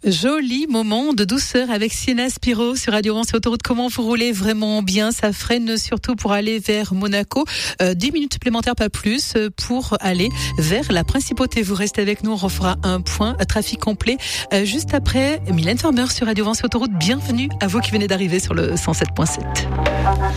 Joli moment de douceur avec Sienna Spiro sur Radio Vence Autoroute. Comment vous roulez vraiment bien? Ça freine surtout pour aller vers Monaco. 10 minutes supplémentaires, pas plus, pour aller vers la Principauté. Vous restez avec nous, on refera un point trafic complet juste après. Mylène Farmer sur Radio Vence Autoroute. Bienvenue à vous qui venez d'arriver sur le 107.7.